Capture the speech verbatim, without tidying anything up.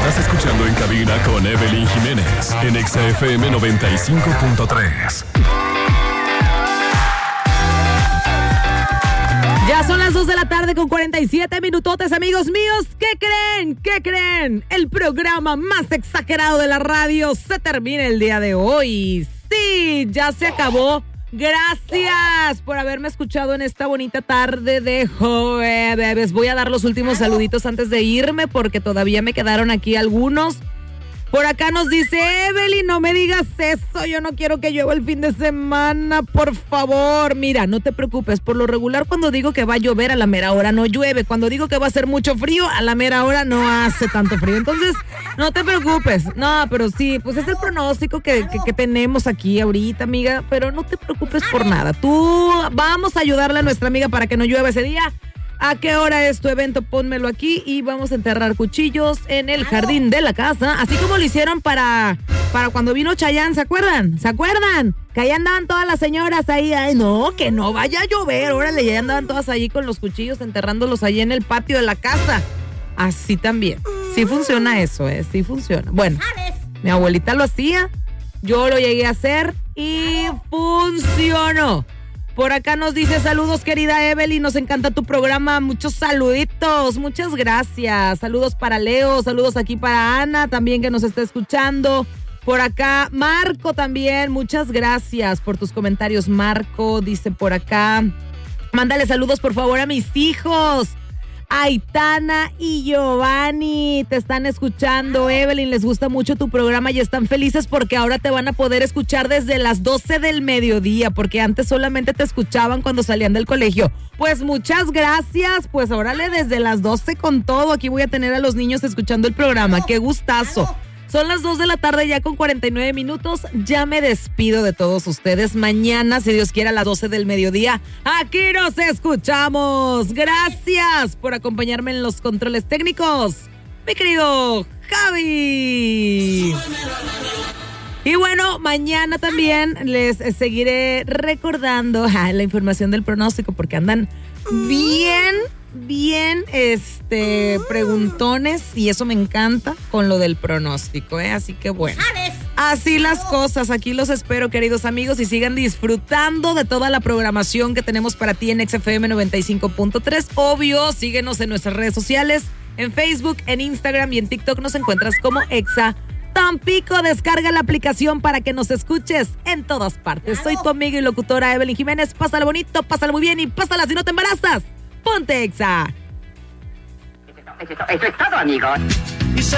Estás escuchando En Cabina con Evelyn Jiménez en Exa F M noventa y cinco punto tres. Ya son las dos de la tarde con cuarenta y siete minutotes, amigos míos. ¿Qué creen? ¿Qué creen? El programa más exagerado de la radio se termina el día de hoy. Sí, ya se acabó. Gracias por haberme escuchado en esta bonita tarde de jueves. Voy a dar los últimos saluditos antes de irme porque todavía me quedaron aquí algunos. Por acá nos dice Evelyn, no me digas eso, yo no quiero que llueva el fin de semana, por favor. Mira, no te preocupes, por lo regular cuando digo que va a llover a la mera hora no llueve. Cuando digo que va a hacer mucho frío, a la mera hora no hace tanto frío. Entonces, no te preocupes. No, pero sí, pues es el pronóstico que, que, que tenemos aquí ahorita, amiga. Pero no te preocupes por nada. Tú, vamos a ayudarle a nuestra amiga para que no llueva ese día. ¿A qué hora es tu evento? Pónmelo aquí y vamos a enterrar cuchillos en el jardín de la casa, así como lo hicieron para, para cuando vino Chayanne, ¿se acuerdan? ¿Se acuerdan? Que ahí andaban todas las señoras ahí, ay no, que no vaya a llover, órale, ya andaban todas ahí con los cuchillos enterrándolos ahí en el patio de la casa. Así también, sí funciona eso, ¿eh? Sí funciona. Bueno, mi abuelita lo hacía, yo lo llegué a hacer y funcionó. Por acá nos dice, saludos querida Evelyn, nos encanta tu programa, muchos saluditos, muchas gracias. Saludos para Leo, saludos aquí para Ana también que nos está escuchando. Por acá Marco también, muchas gracias por tus comentarios. Marco dice por acá, mándale saludos por favor a mis hijos. Aitana y Giovanni te están escuchando. Evelyn, les gusta mucho tu programa y están felices porque ahora te van a poder escuchar desde las doce del mediodía, porque antes solamente te escuchaban cuando salían del colegio. Pues muchas gracias, pues órale, desde las doce con todo. Aquí voy a tener a los niños escuchando el programa. Qué gustazo. Son las dos de la tarde ya con cuarenta y nueve minutos. Ya me despido de todos ustedes. Mañana, si Dios quiere, a las doce del mediodía, aquí nos escuchamos. Gracias por acompañarme en los controles técnicos, mi querido Javi. Y bueno, mañana también les seguiré recordando ah, la información del pronóstico porque andan bien... bien este preguntones y eso me encanta con lo del pronóstico, ¿eh? Así que bueno, así las cosas. Aquí los espero, queridos amigos, y sigan disfrutando de toda la programación que tenemos para ti en Exa F M noventa y cinco punto tres. Obvio, síguenos en nuestras redes sociales, en Facebook, en Instagram y en TikTok nos encuentras como Exa Tampico. Descarga la aplicación para que nos escuches en todas partes. Soy tu amiga y locutora Evelyn Jiménez. Pásala bonito, pásala muy bien y pásala si no te embarazas. Ponte Exa. Eso, eso, eso es todo, amigos.